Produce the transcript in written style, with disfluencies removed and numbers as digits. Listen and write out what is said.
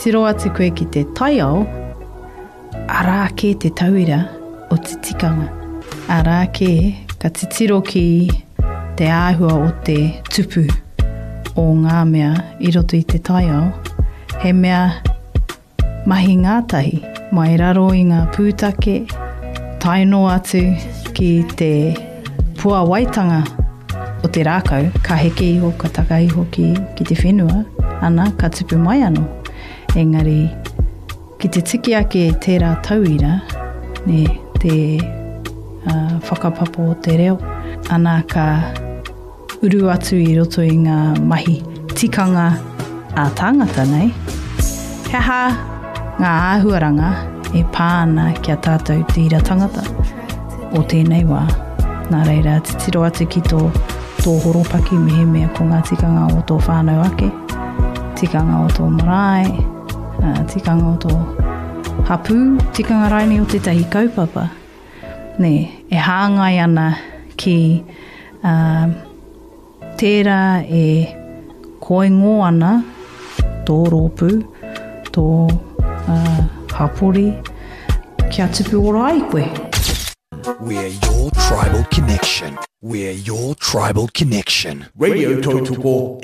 titiro atu koe ki te taiao, arā kē te tauira o te tikanga. Arā kē ka titiro ki te āhua o te tupu o ngā mea i roto i te taiao, he mea mahi ngātahi, mai raro i ngā pūtake, taino atu ki te pua waitanga o te rākau, ka heke iho, ka taka iho ki te whenua, ana ka tupu mai anō. Engari, ki te tiki ake tērā tauira, ne, te whakapapo o te reo, ana ka uru atu i roto i ngā mahi tikanga a tāngata nei. He aha ngā āhuaranga e pāna kia tātou tira tangata o tēnei wā. Nā reira, titiro atu ki tō horopaki mehemea ko ngā tikanga o tō whānau ake, tikanga o tō marae, tikanga o tō hapu, tikanga raini o tētahi kaupapa. Ne, e hāngai ana ki tērā e koingo ana tō rōpū, tō hapori, kia tupu ora ai koe. We're your tribal connection. We're your tribal connection. Radio Totoko